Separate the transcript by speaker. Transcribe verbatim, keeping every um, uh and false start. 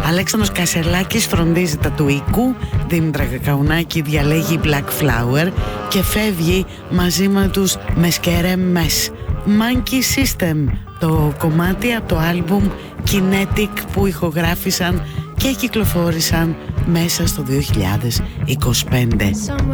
Speaker 1: Αλέξανδρος Κασελάκης φροντίζει τα του οίκου, Δήμητρα Κακαουνάκη διαλέγει Black Flower και φεύγει μαζί με τους Μεσκέρε Μες. Monkey System, το κομμάτι από το άλμπουμ Kinetic που ηχογράφησαν και κυκλοφόρησαν μέσα στο δύο χιλιάδες είκοσι πέντε.